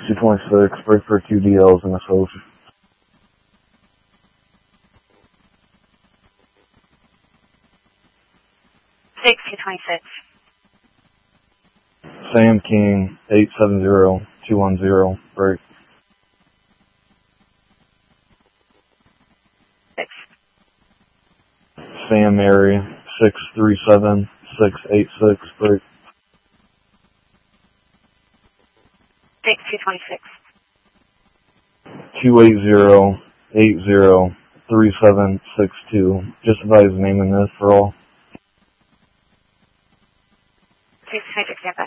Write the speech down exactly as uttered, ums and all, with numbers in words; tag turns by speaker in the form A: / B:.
A: two twenty-six, break for two D Ls in the host.
B: six two twenty-six.
A: Sam King, eight seven zero, two one zero, break.
B: six.
A: Sam Mary, six three seven, six eight six, break.
B: six two twenty-six.
A: two eight zero, eight zero, three seven six two. Justify his name in this for all.
B: six twenty-six,